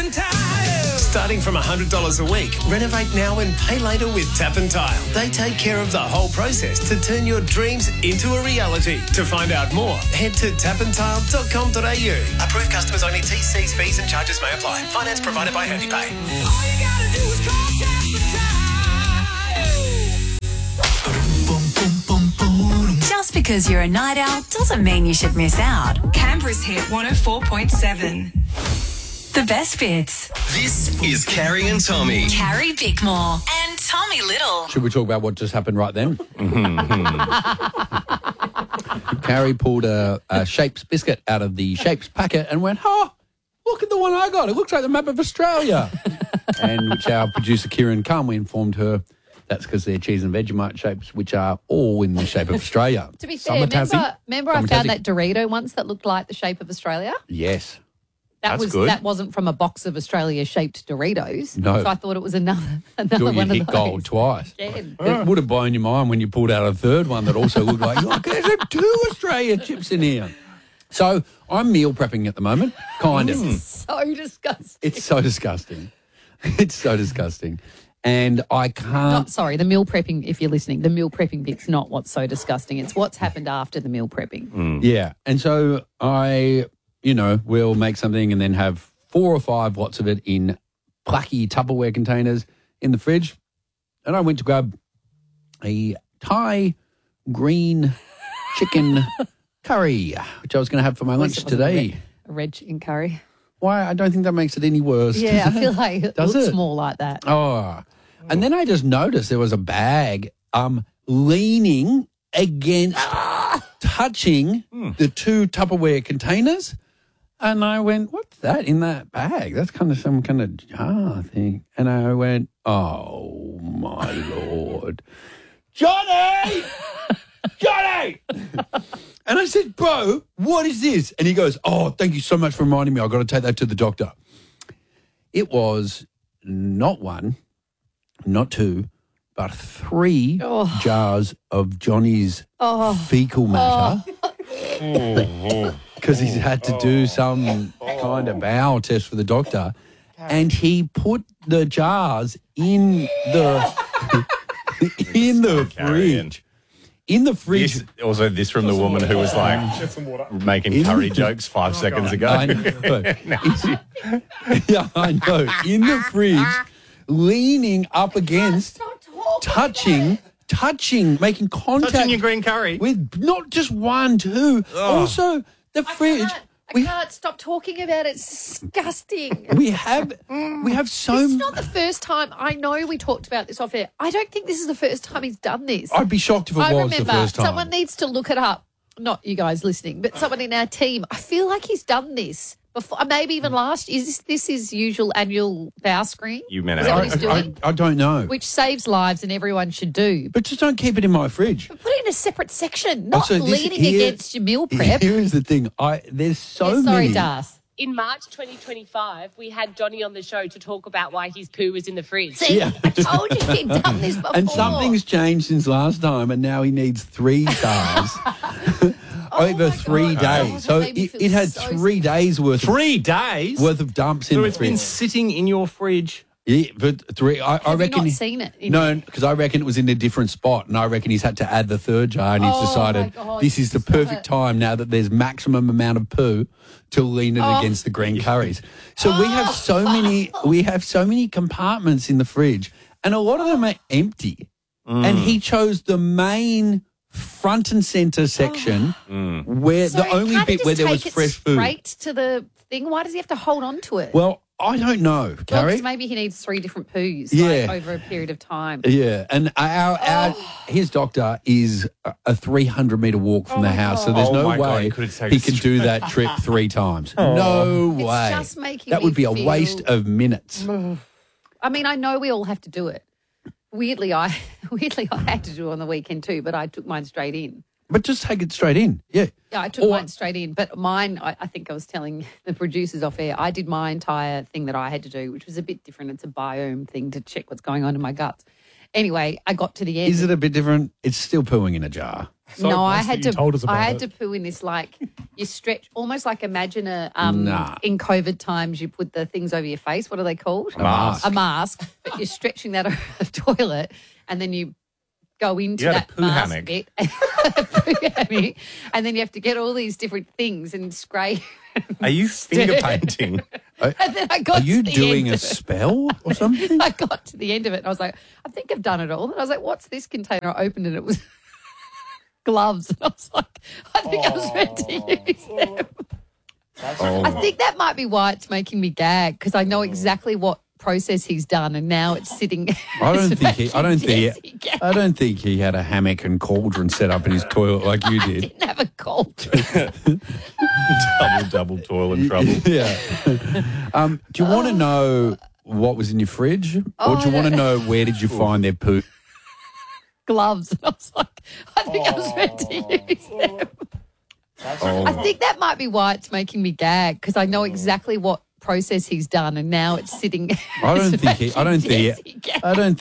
Tile. Starting from $100 a week, renovate now and pay later with Tap and Tile. They take care of the whole process to turn your dreams into a reality. To find out more, head to tapandtile.com.au. Approved customers only. TCs, fees and charges may apply. Finance provided by HandyPay. All you gotta do is call Tap and Tile. Just because you're a night owl doesn't mean you should miss out. Canberra's hit 104.7. The best bits. This is Carrie and Tommy. Carrie Bickmore and Tommy Little. Should we talk about what just happened right then? Carrie pulled a Shapes biscuit out of the Shapes packet and went, oh, look at the one I got. It looks like the map of Australia. And which our producer Kieran Calmey informed her that's because they're cheese and Vegemite shapes, which are all in the shape of Australia. To be fair, remember I found that Dorito once that looked like the shape of Australia? Yes. That That's good. That wasn't from a box of Australia-shaped Doritos. No. So I thought it was another Sure, one you of hit those. gold twice. Again. It would have blown your mind when you pulled out a third one that also looked like, there's 2 Australia chips in here. So I'm meal prepping at the moment, kind of. So disgusting. It's so disgusting. It's so disgusting. And I can't... Sorry, the meal prepping, if you're listening, the meal prepping bit's not what's so disgusting. It's what's happened after the meal prepping. Yeah. And so I, will make something and then have 4 or 5 lots of it in plucky Tupperware containers in the fridge. And I went to grab a Thai green chicken curry, which I was going to have for my lunch today. A red chicken curry. Why? I don't think that makes it any worse. Yeah, I feel like it Does looks it? more like that. Oh. And then I just noticed there was a bag leaning against, touching the 2 Tupperware containers. And I went, what's that in that bag? That's kind of some kind of jar thing. And I went, oh, my Lord. Johnny! Johnny! And I said, bro, what is this? And he goes, oh, thank you so much for reminding me. I've got to take that to the doctor. It was not 1, not 2, but 3 jars of Johnny's fecal matter. Because he's had to do some kind of bowel test for the doctor. And he put the jars in the fridge. In the fridge. This from the woman who was like making curry jokes 5 seconds ago. I know. Yeah, I know. In the fridge, leaning up against, touching, making contact. Touching your green curry. With not just 1, 2, also the fridge. I can't stop talking about it. It's disgusting. We have so... It's not the first time. I know we talked about this off air. I don't think this is the first time he's done this. I'd be shocked if it was the first time. Someone needs to look it up. Not you guys listening, but someone in our team. I feel like he's done this before, maybe even last. Is this his usual annual bow screen? You meant Is that what he's doing? I don't know. Which saves lives and everyone should do. But just don't keep it in my fridge. But put it in a separate section, not Also, leaning against your meal prep. Here is the thing. There's so many... Sorry, Darth. In March 2025, we had Johnny on the show to talk about why his poo was in the fridge. See, I told you he'd done this before. And something's changed since last time, and now he needs 3 jars over 3 days. So it had 3 days worth. 3 days worth of dumps in the fridge. So it's been sitting in your fridge. Yeah, but 3. I Have reckon. you not seen it? No, because I reckon it was in a different spot, and I reckon he's had to add the 3rd jar, and he's decided my God, this is the perfect time now that there's maximum amount of poo to lean it against the green curries. So we have so many compartments in the fridge, and a lot of them are empty. And he chose the main front and centre section where the only bit where there was fresh food. Straight to the thing. Why does he have to hold on to it? Well, I don't know, Well, Carrie. 'cause maybe he needs 3 different poos over a period of time. Yeah, and his doctor is a 300-metre walk from the house, so there's no way he can do that trip 3 times. No way. It's just making that would be me a feel- waste of minutes. I mean, I know we all have to do it. Weirdly, I had to do it on the weekend too, but I took mine straight in. But just take it straight in, yeah. Yeah, I took mine straight in. But mine, I think I was telling the producers off air, I did my entire thing that I had to do, which was a bit different. It's a biome thing to check what's going on in my guts. Anyway, I got to the end. Is it a bit different? It's still pooing in a jar. So no, I nice had that you told us to. about I had it. to poo in this you stretch almost like imagine a Nah. in COVID times you put the things over your face. What are they called? A mask. A mask. But you're stretching that over the toilet, and then you go into You had a that poo mask hammock. bit, poo hammock, and then you have to get all these different things and scrape. Are you finger painting? And then I got Are you to the doing end a of it. spell or something? I got to the end of it and I was like, I think I've done it all. And I was like, what's this container? I opened it. It was gloves. And I was like, I think I was meant to use them. I think that might be why it's making me gag because I know exactly what process he's done and now it's sitting. I don't think he gagged. I don't think he had a hammock and cauldron set up in his toilet like you did. Didn't have a cauldron. double toilet trouble. Yeah. Do you want to know what was in your fridge? Or do you want to know where did you find their poo? Gloves. And I was like, I think I was meant to use them. I think that might be why it's making me gag because I know exactly what process he's done and now it's sitting. I don't think